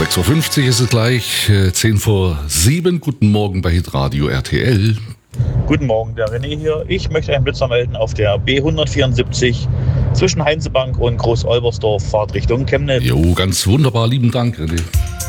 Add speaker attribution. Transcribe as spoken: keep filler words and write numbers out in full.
Speaker 1: sechs Uhr fünfzig ist es gleich, zehn vor sieben. Guten Morgen bei Hitradio R T L.
Speaker 2: Guten Morgen, der René hier. Ich möchte einen Blitzer melden auf der B hundertvierundsiebzig zwischen Heinzebank und Groß-Olbersdorf, Fahrt Richtung Chemnitz.
Speaker 1: Jo, ganz wunderbar, lieben Dank, René.